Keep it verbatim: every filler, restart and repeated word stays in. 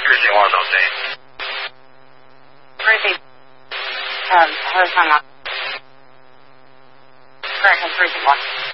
日电话到谁？ 不是这，嗯，还有上吗？不是，不是这个。